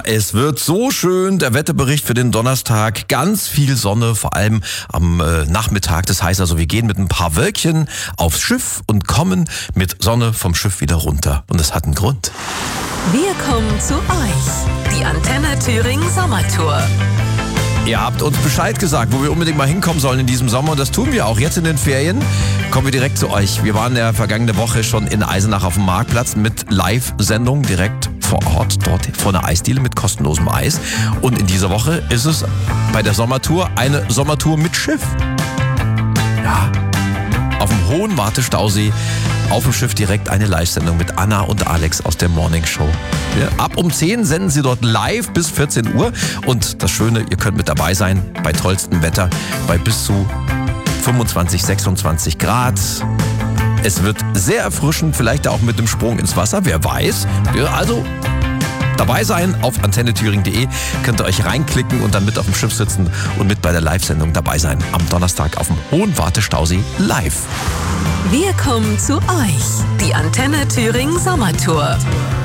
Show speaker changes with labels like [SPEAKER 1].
[SPEAKER 1] es wird so schön. Der Wetterbericht für den Donnerstag. Ganz viel Sonne, vor allem am Nachmittag. Das heißt also, wir gehen mit ein paar Wölkchen aufs Schiff und kommen mit Sonne vom Schiff wieder runter. Und das hat einen Grund.
[SPEAKER 2] Wir kommen zu euch. Die Antenne Thüringen Sommertour.
[SPEAKER 1] Ihr habt uns Bescheid gesagt, wo wir unbedingt mal hinkommen sollen in diesem Sommer. Und das tun wir auch. Jetzt in den Ferien kommen wir direkt zu euch. Wir waren ja vergangene Woche schon in Eisenach auf dem Marktplatz mit Live-Sendung direkt vor Ort, dort vor einer Eisdiele mit kostenlosem Eis. Und in dieser Woche ist es bei der Sommertour eine Sommertour mit Schiff. Ja, auf dem Hohen Wartestausee, auf dem Schiff direkt eine Live-Sendung mit Anna und Alex aus der Morning Show. Ja, ab um 10 senden sie dort live bis 14 Uhr. Und das Schöne, ihr könnt mit dabei sein bei tollstem Wetter, bei bis zu 25, 26 Grad. Es wird sehr erfrischend, vielleicht auch mit einem Sprung ins Wasser, wer weiß. Ja, also dabei sein auf antennethüringen.de, könnt ihr euch reinklicken und dann mit auf dem Schiff sitzen und mit bei der Live-Sendung dabei sein. Am Donnerstag auf dem Hohen Wartestausee live.
[SPEAKER 2] Wir kommen zu euch. Die Antenne Thüringen Sommertour.